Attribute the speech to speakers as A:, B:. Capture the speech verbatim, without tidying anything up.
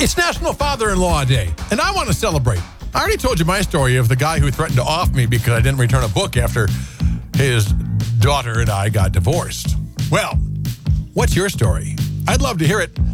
A: It's National Father-in-Law Day, and I want to celebrate. I already told you my story of the guy who threatened to off me because I didn't return a book after his daughter and I got divorced. Well, what's your story? I'd love to hear it.